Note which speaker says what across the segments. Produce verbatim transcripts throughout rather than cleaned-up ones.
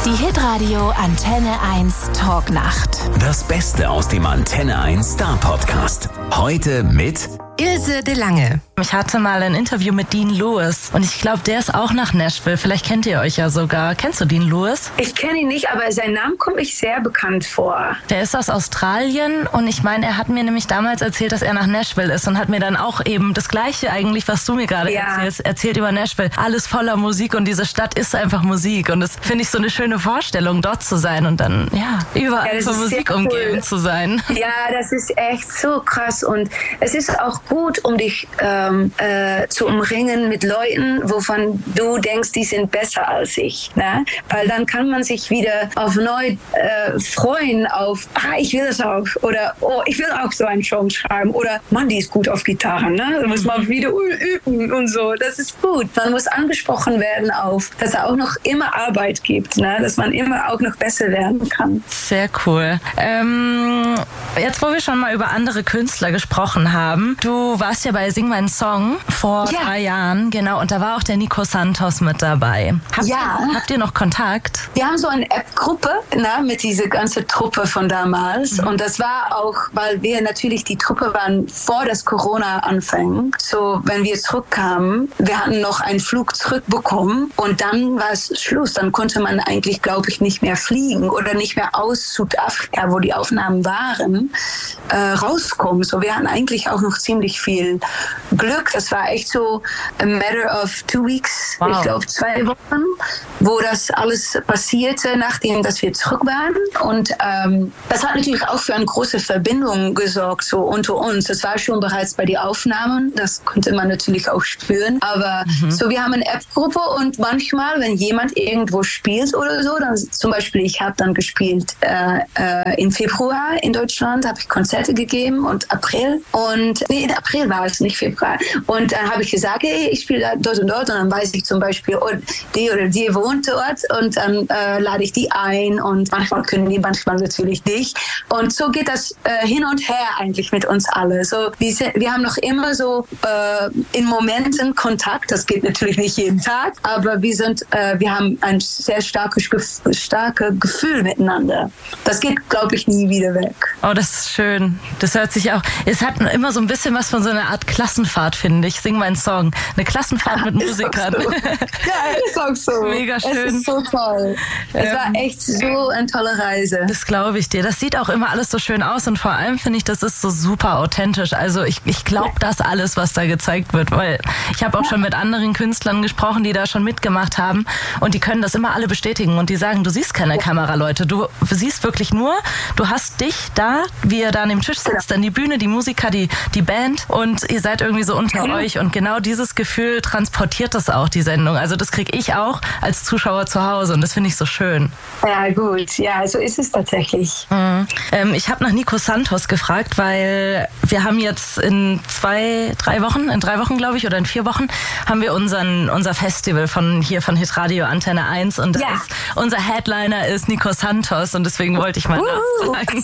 Speaker 1: Die Hitradio Antenne eins Talknacht.
Speaker 2: Das Beste aus dem Antenne eins Star Podcast. Heute mit
Speaker 3: Ilse de Lange.
Speaker 4: Ich hatte mal ein Interview mit Dean Lewis und ich glaube, der ist auch nach Nashville. Vielleicht kennt ihr euch ja sogar. Kennst du Dean Lewis?
Speaker 5: Ich kenne ihn nicht, aber sein Name kommt mir sehr bekannt vor.
Speaker 4: Der ist aus Australien und ich meine, er hat mir nämlich damals erzählt, dass er nach Nashville ist und hat mir dann auch eben das Gleiche eigentlich, was du mir gerade
Speaker 5: Ja.
Speaker 4: erzählst, erzählt über Nashville. Alles voller Musik und diese Stadt ist einfach Musik und das finde ich so eine schöne Vorstellung, dort zu sein und dann, ja, überall
Speaker 5: Ja, das
Speaker 4: von
Speaker 5: ist
Speaker 4: Musik
Speaker 5: sehr
Speaker 4: umgeben
Speaker 5: cool.
Speaker 4: zu sein.
Speaker 5: Ja, das ist echt so krass und es ist auch gut, um dich ähm, äh, zu umringen mit Leuten, wovon du denkst, die sind besser als ich. Ne? Weil dann kann man sich wieder auf neu äh, freuen auf, ah, ich will das auch oder oh, ich will auch so einen Song schreiben oder Mann, die ist gut auf Gitarre. Ne? Da muss man wieder üben und so. Das ist gut. Man muss angesprochen werden auf, dass es auch noch immer Arbeit gibt, ne? Dass man immer auch noch besser werden kann.
Speaker 4: Sehr cool. Ähm, jetzt, wo wir schon mal über andere Künstler gesprochen haben, du warst ja bei Sing meinen Song vor
Speaker 5: Ja.
Speaker 4: drei Jahren, genau, und da war auch der Nico Santos mit dabei. Habt,
Speaker 5: Ja.
Speaker 4: ihr, habt ihr noch Kontakt?
Speaker 5: Wir haben so eine App-Gruppe ne, mit dieser ganzen Truppe von damals.
Speaker 4: Mhm.
Speaker 5: Und das war auch, weil wir natürlich die Truppe waren vor das Corona anfing. So, wenn wir zurückkamen, wir hatten noch einen Flug zurückbekommen und dann war es Schluss. Dann konnte man eigentlich, glaube ich, nicht mehr fliegen oder nicht mehr aus Südafrika, wo die Aufnahmen waren, äh, rauskommen. So, wir hatten eigentlich auch noch ziemlich viel Glück. Das war echt so a matter of two weeks,
Speaker 4: Wow.
Speaker 5: ich glaube zwei Wochen, wo das alles passierte, nachdem dass wir zurück waren. Und ähm, das hat natürlich auch für eine große Verbindung gesorgt, so unter uns. Das war schon bereits bei den Aufnahmen, das konnte man natürlich auch spüren. Aber
Speaker 4: Mhm.
Speaker 5: so, wir haben eine App-Gruppe und manchmal, wenn jemand irgendwo spielt oder so, dann zum Beispiel, ich habe dann gespielt äh, äh, im Februar in Deutschland, habe ich Konzerte gegeben und April. Und nee, in April war es, nicht Februar. Und dann habe ich gesagt, hey, ich spiele da dort und dort und dann weiß ich zum Beispiel, oh, die oder die wohnt dort und dann äh, lade ich die ein und manchmal können die, manchmal natürlich nicht. Und so geht das äh, hin und her eigentlich mit uns alle. So, wir, sind, wir haben noch immer so äh, in Momenten Kontakt, das geht natürlich nicht jeden Tag, aber wir sind, äh, wir haben ein sehr starkes, Gef- starkes Gefühl miteinander. Das geht, glaube ich, nie wieder weg.
Speaker 4: Oh, das ist schön. Das hört sich auch, es hat immer so ein bisschen was von so einer Art Klassenfahrt, finde ich. Sing meinen Song. Eine Klassenfahrt mit
Speaker 5: Ist auch
Speaker 4: Musikern.
Speaker 5: so. Ja, ist auch so.
Speaker 4: Mega schön.
Speaker 5: Es ist so toll. Es
Speaker 4: Ähm,
Speaker 5: war echt so eine tolle Reise.
Speaker 4: Das glaube ich dir. Das sieht auch immer alles so schön aus und vor allem finde ich, das ist so super authentisch. Also ich, ich glaube das alles, was da gezeigt wird, weil ich habe auch schon mit anderen Künstlern gesprochen, die da schon mitgemacht haben und die können das immer alle bestätigen und die sagen, du siehst keine Kamera, Leute. Du siehst wirklich nur, du hast dich da, wie ihr da an dem Tisch sitzt, dann die Bühne, die Musiker, die, die Band und ihr seid irgendwie so unter euch und genau dieses Gefühl transportiert das auch, die Sendung. Also das kriege ich auch als Zuschauer zu Hause und das finde ich so schön.
Speaker 5: Ja, gut. Ja, so ist es tatsächlich.
Speaker 4: Mhm. Ähm, ich habe nach Nico Santos gefragt, weil wir haben jetzt in zwei, drei Wochen, in drei Wochen glaube ich, oder in vier Wochen, haben wir unseren, unser Festival von hier von Hitradio Antenne eins und da
Speaker 5: Ja.
Speaker 4: ist, unser Headliner ist Nico Santos und deswegen wollte ich mal
Speaker 5: Uh.
Speaker 4: nachfragen,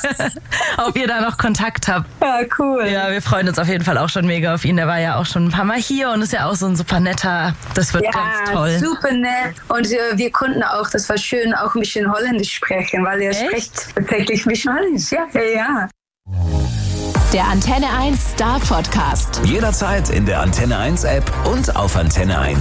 Speaker 4: ob ihr da noch Kontakt habt.
Speaker 5: Ja, cool.
Speaker 4: Ja, wir freuen uns auf jeden Fall auch schon mega auf ihn. Der war ja auch schon ein paar Mal hier und ist ja auch so ein super netter. Das wird
Speaker 5: Ja,
Speaker 4: ganz toll.
Speaker 5: super nett. Und äh, wir konnten auch, das war schön, auch ein bisschen Holländisch sprechen, weil er
Speaker 4: Echt?
Speaker 5: spricht tatsächlich ein bisschen Holländisch. Ja, ja, ja.
Speaker 1: Der Antenne eins Star Podcast.
Speaker 2: jederzeit in der Antenne eins App und auf antenne eins